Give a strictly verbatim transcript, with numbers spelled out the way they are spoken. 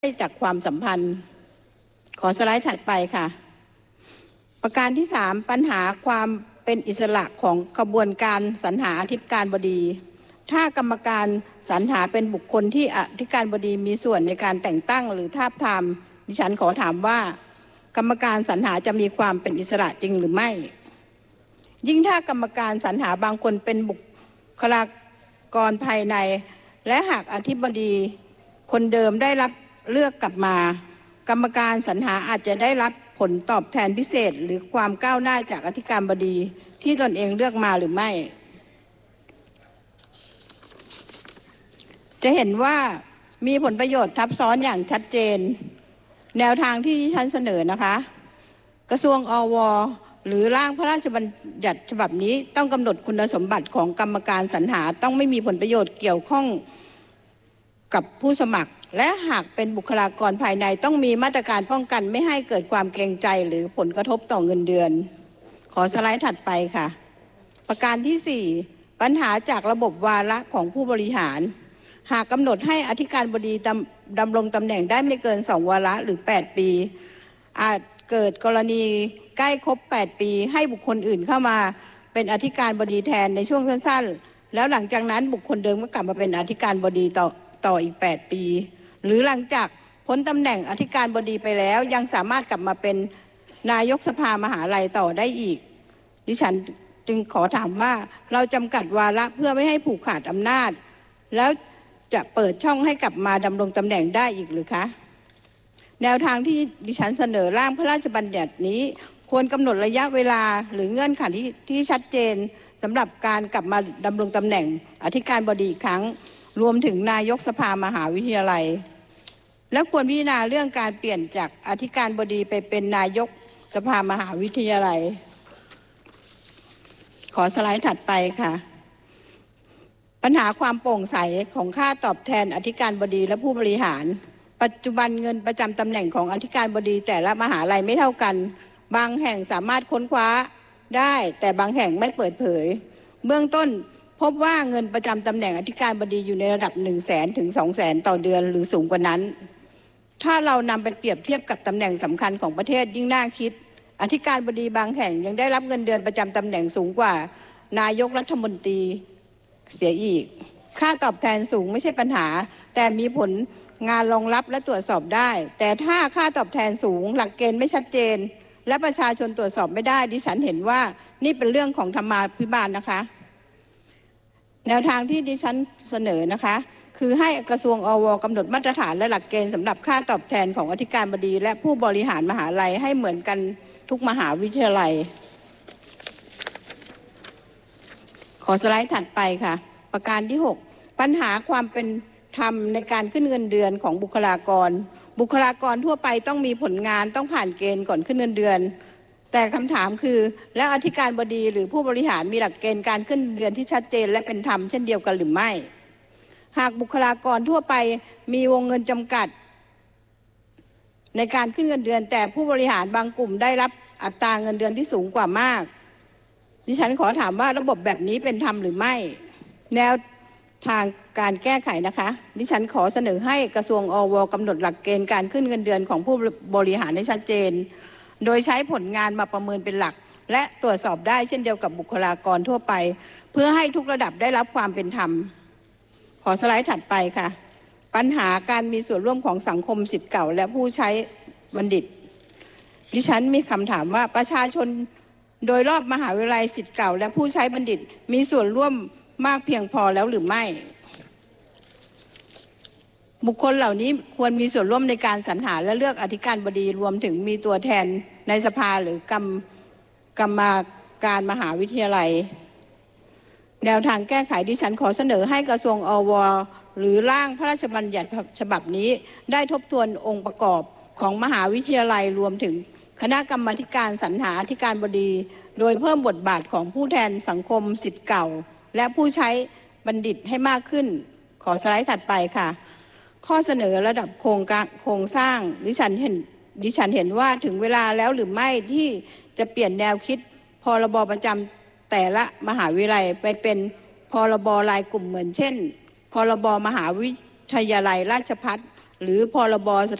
จากความสัมพันธ์ขอสไลด์ถัดไปค่ะประการที่สามปัญหาความเป็นอิสระของกระบวนการสรรหาอธิการบดีถ้ากรรมการสรรหาเป็นบุคคลที่อธิการบดีมีส่วนในการแต่งตั้งหรือทาบทามดิฉันขอถามว่ากรรมการสรรหาจะมีความเป็นอิสระจริงหรือไม่ยิ่งถ้ากรรมการสรรหาบางคนเป็นบุคลากรภายในและหากอธิบดีคนเดิมได้รับเลือกกลับมากรรมการสรรหาอาจจะได้รับผลตอบแทนพิเศษหรือความก้าวหน้าจากอธิการบดีที่ตนเองเลือกมาหรือไม่จะเห็นว่ามีผลประโยชน์ทับซ้อนอย่างชัดเจนแนวทางที่ฉันเสนอนะคะกระทรวงอวหรือร่างพระราชบัญญัติฉบับนี้ต้องกำหนดคุณสมบัติของกรรมการสรรหาต้องไม่มีผลประโยชน์เกี่ยวข้องกับผู้สมัครและหากเป็นบุคลากรภายในต้องมีมาตรการป้องกันไม่ให้เกิดความเกรงใจหรือผลกระทบต่อเงินเดือนขอสไลด์ถัดไปค่ะประการที่สี่ปัญหาจากระบบวาระของผู้บริหารหากกำหนดให้อธิการบดีดำรงตำแหน่งได้ไม่เกินสองวาระหรือแปดปีอาจเกิดกรณีใกล้ครบแปดปีให้บุคคลอื่นเข้ามาเป็นอธิการบดีแทนในช่วงสั้นๆแล้วหลังจากนั้นบุคคลเดิมก็กลับมาเป็นอธิการบดีต่อต่ออีกแปดปีหรือหลังจากพ้นตำแหน่งอธิการบดีไปแล้วยังสามารถกลับมาเป็นนายกสภามหาลัยต่อได้อีกดิฉันจึงขอถามว่าเราจำกัดวาระเพื่อไม่ให้ผูกขาดอำนาจแล้วจะเปิดช่องให้กลับมาดำรงตำแหน่งได้อีกหรือคะแนวทางที่ดิฉันเสนอร่างพระราชบัญญัตินี้ควรกำหนดระยะเวลาหรือเงื่อนไขที่ที่ชัดเจนสำหรับการกลับมาดำรงตำแหน่งอธิการบดีอีกครั้งรวมถึงนายกสภามหาวิทยาลัยและควรพิจารณาเรื่องการเปลี่ยนจากอธิการบดีไปเป็นนายกสภามหาวิทยาลัยขอสไลด์ถัดไปค่ะปัญหาความโปร่งใสของค่าตอบแทนอธิการบดีและผู้บริหารปัจจุบันเงินประจำตำแหน่งของอธิการบดีแต่ละมหาลัยไม่เท่ากันบางแห่งสามารถค้นคว้าได้แต่บางแห่งไม่เปิดเผยเบื้องต้นพบว่าเงินประจำตำแหน่งอธิการบดีอยู่ในระดับ หนึ่งแสน ถึง สองแสน ต่อเดือนหรือสูงกว่านั้นถ้าเรานำไปเปรียบเทียบกับตำแหน่งสำคัญของประเทศยิ่งน่าคิดอธิการบดีบางแห่งยังได้รับเงินเดือนประจำตำแหน่งสูงกว่านายกรัฐมนตรีเสียอีกค่าตอบแทนสูงไม่ใช่ปัญหาแต่มีผลงานรองรับและตรวจสอบได้แต่ถ้าค่าตอบแทนสูงหลักเกณฑ์ไม่ชัดเจนและประชาชนตรวจสอบไม่ได้ดิฉันเห็นว่านี่เป็นเรื่องของธรรมาภิบาลนะคะแนวทางที่ดิฉันเสนอนะคะคือให้กระทรวงอวกำหนดมาตรฐานและหลักเกณฑ์สำหรับค่าตอบแทนของอธิการบดีและผู้บริหารมหาลัยให้เหมือนกันทุกมหาวิทยาลัยขอสไลด์ถัดไปค่ะประการที่หกปัญหาความเป็นธรรมในการขึ้นเงินเดือนของบุคลากรบุคลากรทั่วไปต้องมีผลงานต้องผ่านเกณฑ์ก่อนขึ้นเงินเดือนแต่คำถามคือแล้วอธิการบดีหรือผู้บริหารมีหลักเกณฑ์การขึ้นเดือนที่ชัดเจนและเป็นธรรมเช่นเดียวกันหรือไม่หากบุคลากรทั่วไปมีวงเงินจำกัดในการขึ้นเงินเดือนแต่ผู้บริหารบางกลุ่มได้รับอัตราเงินเดือนที่สูงกว่ามากดิฉันขอถามว่าระบบแบบนี้เป็นธรรมหรือไม่แนวทางการแก้ไขนะคะดิฉันขอเสนอให้กระทรวงอวกำหนดหลักเกณฑ์การขึ้นเงินเดือนของผู้บริหารให้ชัดเจนโดยใช้ผลงานมาประเมินเป็นหลักและตรวจสอบได้เช่นเดียวกับบุคลากรทั่วไปเพื่อให้ทุกระดับได้รับความเป็นธรรมขอสไลด์ถัดไปค่ะปัญหาการมีส่วนร่วมของสังคมศิษย์เก่าและผู้ใช้บัณฑิตดิฉันมีคำถามว่าประชาชนโดยรอบมหาวิทยาลัยศิษย์เก่าและผู้ใช้บัณฑิตมีส่วนร่วมมากเพียงพอแล้วหรือไม่บุคคลเหล่านี้ควรมีส่วนร่วมในการสรรหาและเลือกอธิการบดีรวมถึงมีตัวแทนในสภาหรือกรรมกรรมการมหาวิทยาลัยแนวทางแก้ไขดิฉันขอเสนอให้กระทรวงอวหรือร่างพระราชบัญญัติฉบับนี้ได้ทบทวนองค์ประกอบของมหาวิทยาลัยรวมถึงคณะกรรมาธิการสรรหาอธิการบดีโดยเพิ่มบทบาทของผู้แทนสังคมศิษย์เก่าและผู้ใช้บัณฑิตให้มากขึ้นขอสไลด์ถัดไปค่ะข้อเสนอระดับโครงการโครงสร้างดิฉันเห็นดิฉันเห็นว่าถึงเวลาแล้วหรือไม่ที่จะเปลี่ยนแนวคิดพรบประจำแต่ละมหาวิทยาลัยไปเป็นพรบรายกลุ่มเหมือนเช่นพรบมหาวิทยาลัยราชภัฏหรือพรบส